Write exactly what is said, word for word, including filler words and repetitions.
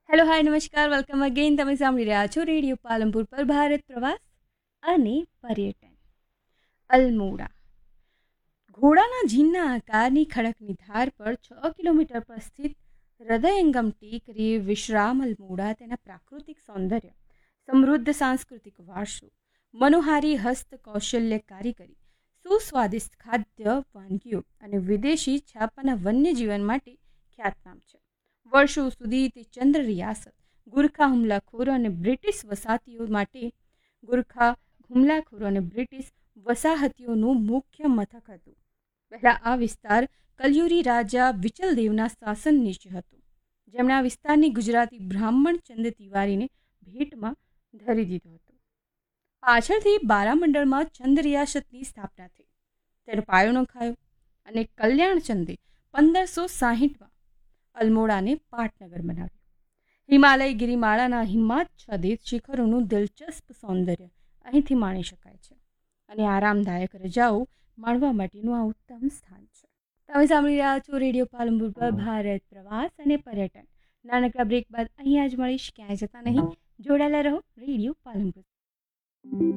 Hello hi નમસ્કાર welcome again. તમે સાંભળી રહ્યા છો રેડિયો પાલનપુર પર ભારત પ્રવાસ અને પર્યટન. અલ્મોડા ઘોડાના જીનના આકારની ખડકની ધાર પર છ કિલોમીટર પર સ્થિત હૃદયંગમ ટેકરી વિશ્રામ અલ્મોડા તેના પ્રાકૃતિક સૌંદર્ય, સમૃદ્ધ સાંસ્કૃતિક વારસો, મનોહારી હસ્ત કૌશલ્ય કારીગરી, સુસ્વાદિષ્ટ ખાદ્ય વાનગીઓ અને વિદેશી છાપાના વન્યજીવન માટે ખ્યાતનામ છે. વર્ષો સુધી તે ચંદ્ર રિયાસત, ગુરખા હુમલાખોરો અને બ્રિટિશ વસાહતીઓ માટે ગુરખા હુમલાખોરો અને બ્રિટિશ વસાહતીઓનું મુખ્ય મથક હતું. પહેલા આ વિસ્તાર કલ્યુરી રાજા વિચલદેવના શાસન નીચે હતો, જેમણે આ વિસ્તારની ગુજરાતી બ્રાહ્મણ ચંદ તિવારીને ભેટમાં ધરી દીધો હતો. પાછળથી બારામંડળમાં ચંદ રિયાસતની સ્થાપના થઈ, તેનો પાયો નખાયો અને કલ્યાણચંદે પંદરસો સાહીઠમાં અલ્મોડાને પાટનગર બનાવ્યું. હિમાલય ગિરિમાળાના હિમાચ્છાદિત શિખરોનું દિલચસ્પ સૌંદર્ય અહીંથી માણી શકાય છે અને આરામદાયક રજાઓ માણવા માટેનું આ ઉત્તમ સ્થાન છે. તમે સાંભળી રહ્યા છો રેડિયો પાલનપુર પર ભારત પ્રવાસ અને પર્યટન. નાનકડા બ્રેક બાદ અહીંયા જ મળીશ, ક્યાંય જતા નહીં, જોડાયેલા રહો રેડિયો પાલનપુર.